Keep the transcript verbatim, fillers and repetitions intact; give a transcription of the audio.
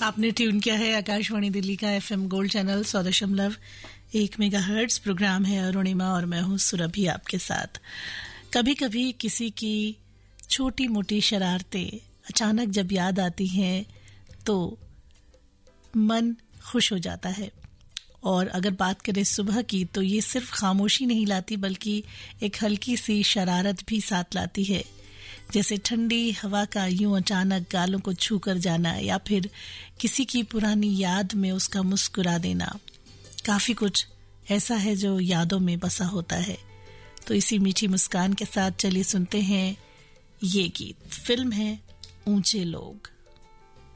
आपने ट्यून किया है आकाशवाणी दिल्ली का एफएम गोल्ड चैनल सौ दशमलव एक मेगाहर्ट्ज। प्रोग्राम है अरुणिमा और मैं हूँ सुरभि आपके साथ। कभी कभी किसी की छोटी मोटी शरारतें अचानक जब याद आती हैं तो मन खुश हो जाता है। और अगर बात करें सुबह की तो ये सिर्फ खामोशी नहीं लाती बल्कि एक हल्की सी शरारत भी साथ लाती है, जैसे ठंडी हवा का यूं अचानक गालों को छू कर जाना या फिर किसी की पुरानी याद में उसका मुस्कुरा देना। काफी कुछ ऐसा है जो यादों में बसा होता है। तो इसी मीठी मुस्कान के साथ चलिए सुनते हैं ये गीत। फिल्म है ऊंचे लोग।